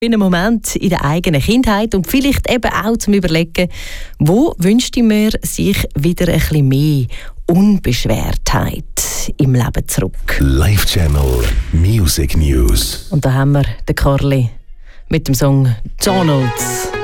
einen Moment in der eigenen Kindheit und vielleicht eben auch zum Überlegen, wo wünschte man sich wieder ein bisschen mehr Unbeschwertheit im Leben zurück. Live Channel Music News. Und da haben wir den Carly mit dem Song Donalds.